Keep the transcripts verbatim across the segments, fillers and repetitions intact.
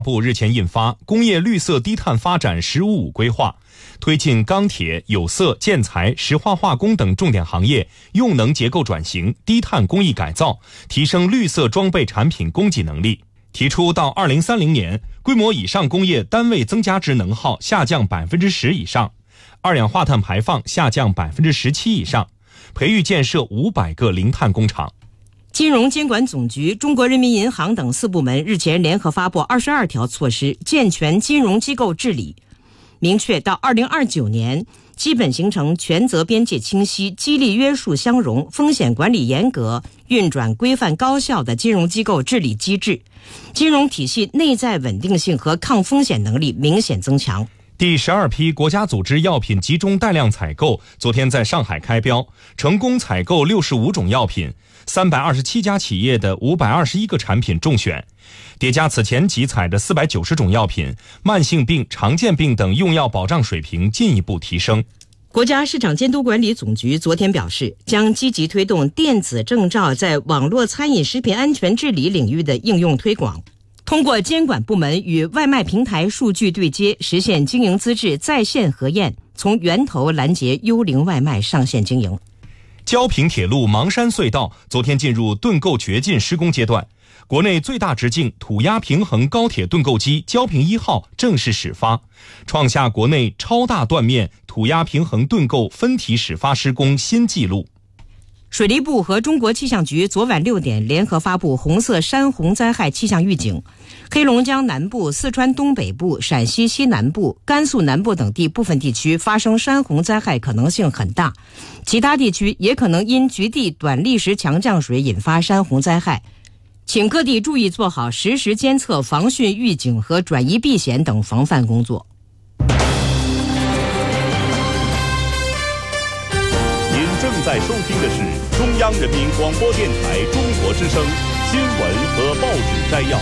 部日前印发《工业绿色低碳发展“十五五”规划》，推进钢铁、有色、建材、石化化工等重点行业用能结构转型、低碳工艺改造，提升绿色装备产品供给能力。提出到二零三零年，规模以上工业单位增加值能耗下降百分之十以上，二氧化碳排放下降百分之十七以上，培育建设五百个零碳工厂。 金融监管总局、中国人民银行等四部门日前联合发布二十二条措施，健全金融机构治理，明确到二零二九年基本形成权责边界清晰、激励约束相容、风险管理严格、运转规范高效的金融机构治理机制，金融体系内在稳定性和抗风险能力明显增强。 第十二批国家组织药品集中带量采购昨天在上海开标，成功采购六十五种药品，三百二十七家企业的五百二十一个产品中选，叠加此前集采的四百九十种药品，慢性病、常见病等用药保障水平进一步提升。 国家市场监督管理总局昨天表示，将积极推动电子证照在网络餐饮食品安全治理领域的应用推广，通过监管部门与外卖平台数据对接，实现经营资质在线核验，从源头拦截幽灵外卖上线经营。 胶平铁路芒山隧道昨天进入盾构掘进施工阶段，国内最大直径土压平衡高铁盾构机胶平一号正式始发，创下国内超大断面土压平衡盾构分体始发施工新纪录。 水利部和中国气象局昨晚六点联合发布红色山洪灾害气象预警，黑龙江南部、四川东北部、陕西西南部、甘肃南部等地部分地区发生山洪灾害可能性很大，其他地区也可能因局地短砾石强降水引发山洪灾害，请各地注意做好实时监测、防汛预警和转移避险等防范工作。 正在收听的是中央人民广播电台中国之声新闻和报纸摘要。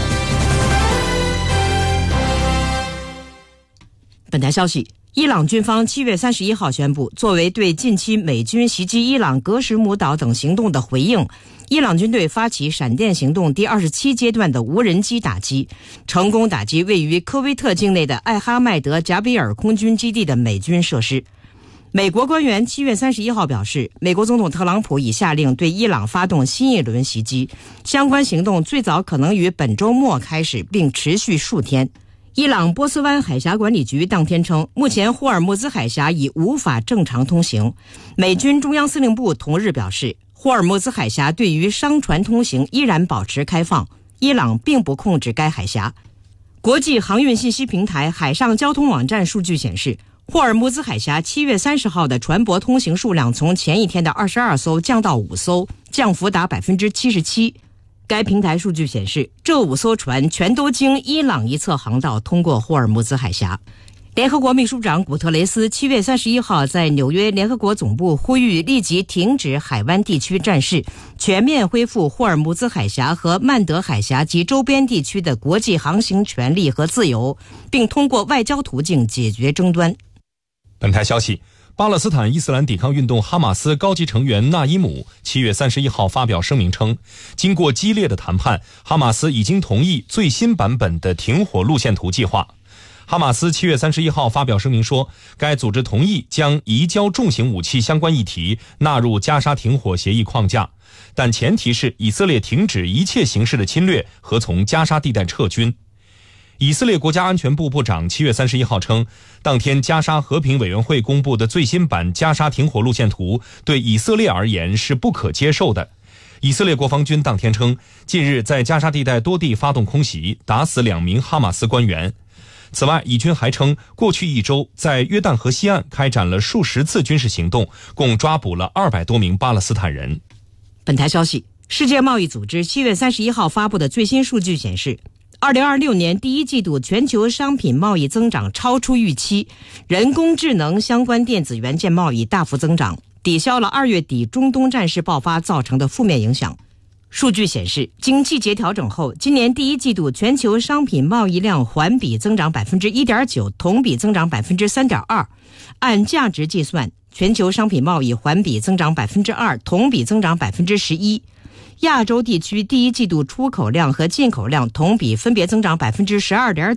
本台消息，伊朗军方七月三十一号宣布，作为对近期美军袭击伊朗格什姆岛等行动的回应，伊朗军队发起闪电行动第二十七阶段的无人机打击，成功打击位于科威特境内的艾哈迈德贾比尔空军基地的美军设施。美国官员七月三十一号表示，美国总统特朗普已下令对伊朗发动新一轮袭击，相关行动最早可能于本周末开始，并持续数天。伊朗波斯湾海峡管理局当天称，目前霍尔木兹海峡已无法正常通行。美军中央司令部同日表示，霍尔木兹海峡对于商船通行依然保持开放，伊朗并不控制该海峡。国际航运信息平台海上交通网站数据显示，霍尔木兹海峡七月三十号的船舶通行数量从前一天的二十二艘降到五艘，降幅达百分之七十七。该平台数据显示，这五艘船全都经伊朗一侧航道通过霍尔木兹海峡。联合国秘书长古特雷斯七月三十一号在纽约联合国总部呼吁立即停止海湾地区战事，全面恢复霍尔木兹海峡和曼德海峡及周边地区的国际航行权利和自由，并通过外交途径解决争端。 本台消息，巴勒斯坦伊斯兰抵抗运动哈马斯高级成员纳伊姆七月三十一号发表声明称，经过激烈的谈判，哈马斯已经同意最新版本的停火路线图计划。哈马斯七月三十一号发表声明说，该组织同意将移交重型武器相关议题纳入加沙停火协议框架，但前提是以色列停止一切形式的侵略和从加沙地带撤军。以色列国家安全部部长七月三十一号称，当天加沙和平委员会公布的最新版加沙停火路线图对以色列而言是不可接受的。以色列国防军当天称，近日在加沙地带多地发动空袭，打死两名哈马斯官员。此外，以军还称，过去一周在约旦河西岸开展了数十次军事行动，共抓捕了二百多名巴勒斯坦人。 本台消息，世界贸易组织七月三十一号发布的最新数据显示，二零二六年第一季度全球商品贸易增长超出预期，人工智能相关电子元件贸易大幅增长，抵消了二月底中东战事爆发造成的负面影响。数据显示，经季节调整后，今年第一季度全球商品贸易量环比增长 百分之一点九， 同比增长 百分之三点二。 按价值计算，全球商品贸易环比增长 百分之二， 同比增长 百分之十一。 亚洲地区第一季度出口量和进口量同比分别增长百分之十二点